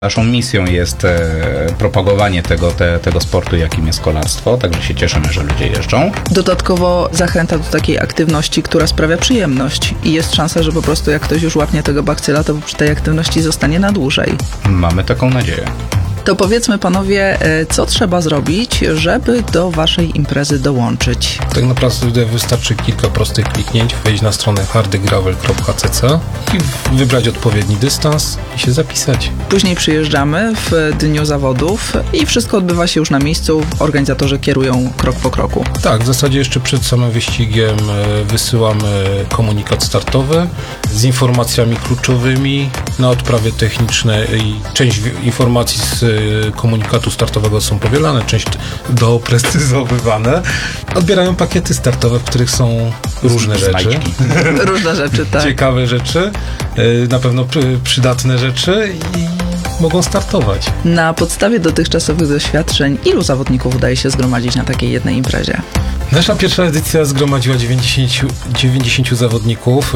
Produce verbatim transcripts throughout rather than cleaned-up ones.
Naszą misją jest e, propagowanie tego, te, tego sportu, jakim jest kolarstwo, także się cieszymy, że ludzie jeżdżą. Dodatkowo zachęta do takiej aktywności, która sprawia przyjemność i jest szansa, że po prostu jak ktoś już łapnie tego bakcyla, to przy tej aktywności zostanie na dłużej. Mamy taką nadzieję. To powiedzmy panowie, co trzeba zrobić, żeby do waszej imprezy dołączyć? Tak naprawdę wystarczy kilka prostych kliknięć, wejść na stronę hardy gravel kropka c c i wybrać odpowiedni dystans i się zapisać. Później przyjeżdżamy w dniu zawodów i wszystko odbywa się już na miejscu. Organizatorzy kierują krok po kroku. Tak, w zasadzie jeszcze przed samym wyścigiem wysyłamy komunikat startowy z informacjami kluczowymi na odprawie technicznej i część informacji z komunikatu startowego są powielane, część doprecyzowywane. Odbierają pakiety startowe, w których są różne rzeczy. Różne rzeczy, tak. Ciekawe rzeczy, na pewno przydatne rzeczy i mogą startować. Na podstawie dotychczasowych doświadczeń, ilu zawodników udaje się zgromadzić na takiej jednej imprezie? Nasza pierwsza edycja zgromadziła dziewięćdziesięciu, dziewięćdziesięciu zawodników,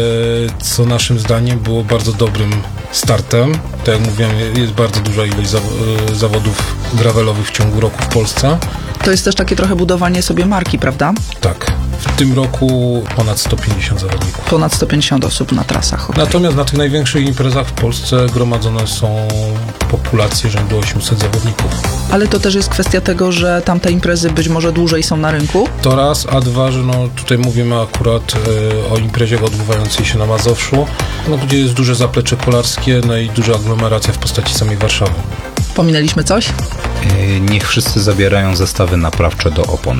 co naszym zdaniem było bardzo dobrym startem. Tak jak mówiłem, jest bardzo duża ilość zawodów gravelowych w ciągu roku w Polsce. To jest też takie trochę budowanie sobie marki, prawda? Tak. W tym roku ponad sto pięćdziesiąt zawodników. Ponad sto pięćdziesiąt osób na trasach. Okay. Natomiast na tych największych imprezach w Polsce gromadzone są populacje rzędu osiemset zawodników. Ale to też jest kwestia tego, że tamte imprezy być może dłużej są na rynku? To raz, a dwa, że no tutaj mówimy akurat y, o imprezie odbywającej się na Mazowszu, no, gdzie jest duże zaplecze kolarskie, no i duża aglomeracja w postaci samej Warszawy. Pominęliśmy coś? Niech wszyscy zabierają zestawy naprawcze do opon.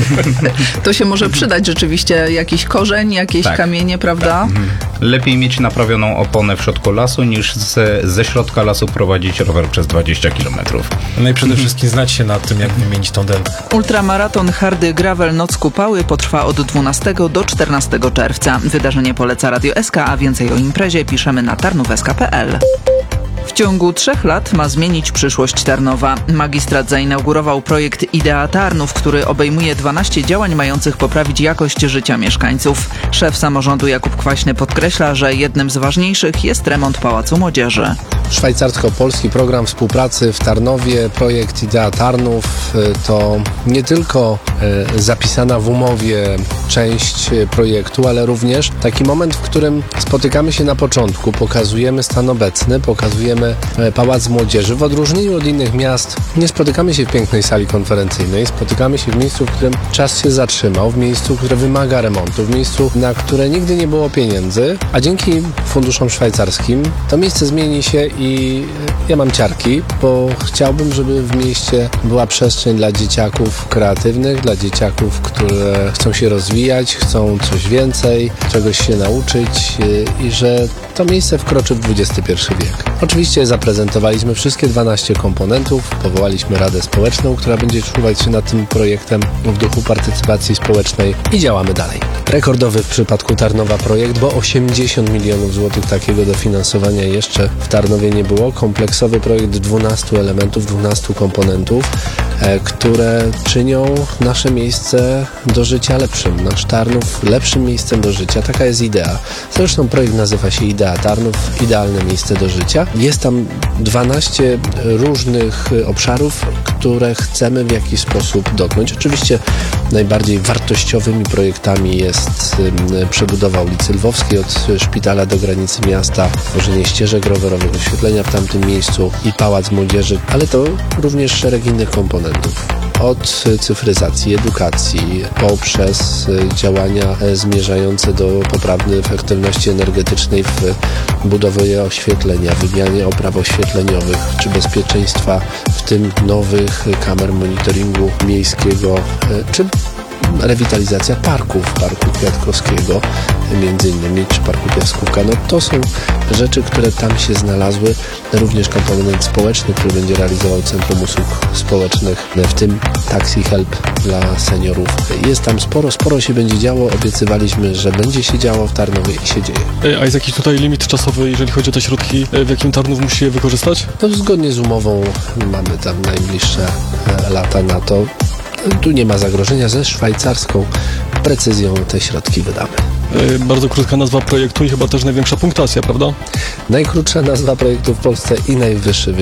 To się może przydać rzeczywiście, jakiś korzeń, jakieś tak, kamienie, prawda? Tak. Lepiej mieć naprawioną oponę w środku lasu, niż ze, ze środka lasu prowadzić rower przez dwadzieścia kilometrów. No i przede wszystkim znać się nad tym, jak wymienić tą dętkę. Ultramaraton Hardy Gravel Noc Kupały potrwa od dwunastego do czternastego czerwca. Wydarzenie poleca Radio S K, a więcej o imprezie piszemy na tarnów s k kropka p l. W ciągu trzech lat ma zmienić przyszłość Tarnowa. Magistrat zainaugurował projekt Idea Tarnów, który obejmuje dwanaście działań mających poprawić jakość życia mieszkańców. Szef samorządu Jakub Kwaśny podkreśla, że jednym z ważniejszych jest remont Pałacu Młodzieży. Szwajcarsko-polski program współpracy w Tarnowie, projekt Idea Tarnów, to nie tylko zapisana w umowie część projektu, ale również taki moment, w którym spotykamy się na początku, pokazujemy stan obecny, pokazujemy Pałac Młodzieży. W odróżnieniu od innych miast nie spotykamy się w pięknej sali konferencyjnej, spotykamy się w miejscu, w którym czas się zatrzymał, w miejscu, które wymaga remontu, w miejscu, na które nigdy nie było pieniędzy, a dzięki funduszom szwajcarskim to miejsce zmieni się i ja mam ciarki, bo chciałbym, żeby w mieście była przestrzeń dla dzieciaków kreatywnych, dla dzieciaków, które chcą się rozwijać, chcą coś więcej, czegoś się nauczyć i że to miejsce wkroczy w dwudziesty pierwszy wiek. Oczywiście zaprezentowaliśmy wszystkie dwanaście komponentów, powołaliśmy Radę Społeczną, która będzie czuwać się nad tym projektem w duchu partycypacji społecznej i działamy dalej. Rekordowy w przypadku Tarnowa projekt, bo osiemdziesiąt milionów złotych takiego dofinansowania jeszcze w Tarnowie nie było. Kompleksowy projekt dwunastu elementów, dwunastu komponentów, e, które czynią nasze miejsce do życia lepszym. Nasz Tarnów lepszym miejscem do życia. Taka jest idea. Zresztą projekt nazywa się Idea Tarnów, idealne miejsce do życia. Jest tam dwanaście różnych obszarów, które chcemy w jakiś sposób dotknąć. Oczywiście najbardziej wartościowymi projektami jest przebudowa ulicy Lwowskiej od szpitala do granicy miasta, tworzenie ścieżek rowerowych, oświetlenia w tamtym miejscu i Pałac Młodzieży, ale to również szereg innych komponentów. Od cyfryzacji, edukacji, poprzez działania zmierzające do poprawy efektywności energetycznej w budowie oświetlenia, wymianie opraw oświetleniowych czy bezpieczeństwa, w tym nowych kamer monitoringu miejskiego, czy rewitalizacja parków, Parku Kwiatkowskiego między innymi, czy Parku Piaskówka. No to są rzeczy, które tam się znalazły. Również komponent społeczny, który będzie realizował Centrum Usług Społecznych, w tym Taxi Help dla seniorów. Jest tam sporo, sporo się będzie działo. Obiecywaliśmy, że będzie się działo w Tarnowie i się dzieje. A jest jakiś tutaj limit czasowy, jeżeli chodzi o te środki, w jakim Tarnów musi je wykorzystać? No, zgodnie z umową mamy tam najbliższe lata na to. Tu nie ma zagrożenia, ze szwajcarską precyzją te środki wydamy. Yy, bardzo krótka nazwa projektu i chyba też największa punktacja, prawda? Najkrótsza nazwa projektu w Polsce i najwyższy wynik.